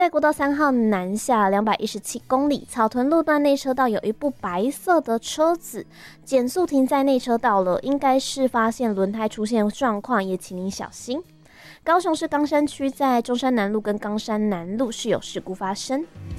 在国道3号南下217公里，草屯路段内车道有一部白色的车子减速停在内车道了，应该是发现轮胎出现状况，也请您小心。高雄市冈山区在中山南路跟冈山南路是有事故发生。